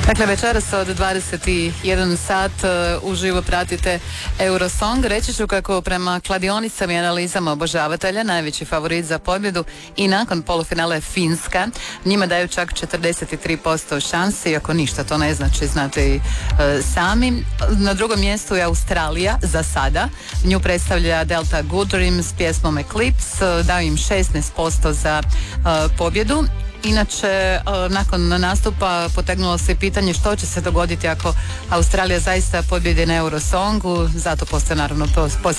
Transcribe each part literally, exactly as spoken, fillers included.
Dakle, večeras od dvadeset jedan sat uh, uživo pratite Eurosong. Reći ću kako prema kladionicama i analizama obožavatelja najveći favorit za pobjedu i nakon polufinala je Finska. Njima daju čak četrdeset tri posto šanse, iako ništa to ne znači, znate i uh, sami. Na drugom mjestu je Australija za sada. Nju predstavlja Delta Goodrem s pjesmom Eclipse. Daju im šesnaest posto za uh, pobjedu. Inače, nakon nastupa potegnulo se pitanje što će se dogoditi ako Australija zaista pobjedi na Eurosongu, zato postoje naravno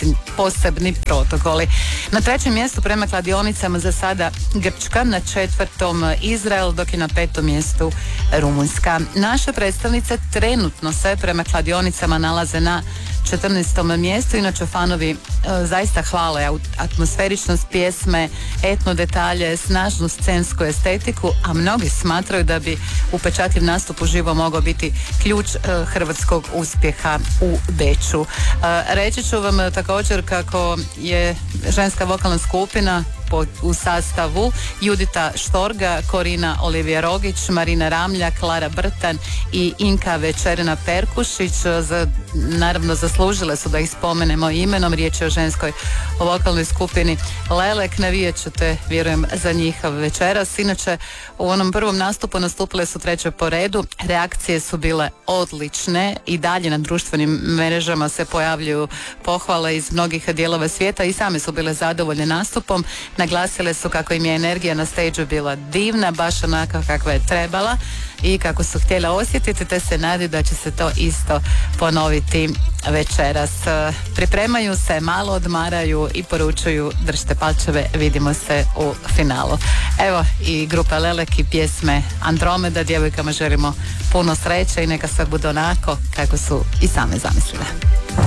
posebni protokoli. Na trećem mjestu prema kladionicama za sada Grčka, na četvrtom Izrael, dok je na petom mjestu Rumunjska. Naše predstavnice trenutno se prema kladionicama nalaze na četrnaestom mjestu, inače fanovi e, zaista hvale atmosferičnost pjesme, etno detalje, snažnu scensku estetiku, a mnogi smatraju da bi upečatljiv nastup uživo mogao biti ključ e, hrvatskog uspjeha u Beču. E, reći ću vam također kako je ženska vokalna skupina po, u sastavu Judita Štorga, Korina Olivija Rogić, Marina Ramlja, Klara Brtan i Inka Večerina Perkušić. Za, naravno zaslužile su da ih spomenemo imenom. Riječ je o ženskoj vokalnoj skupini Lelek. Navijat ćete, vjerujem, za njih večeras. Inače, u onom prvom nastupu nastupile su treće po redu. Reakcije su bile odlične i dalje na društvenim mrežama se pojavljuju pohvale iz mnogih dijelova svijeta i same su bile zadovoljne nastupom. Naglasile su kako im je energija na stage bila divna, baš onaka kakva je trebala i kako su htjela osjetiti, te se nadi da će se to isto ponoviti večeras. Pripremaju se, malo odmaraju i poručuju držite palčeve, vidimo se u finalu. Evo i grupa Lelek i pjesme Andromeda. Djevojkama želimo puno sreće i neka sve bude onako kako su i same zamislile.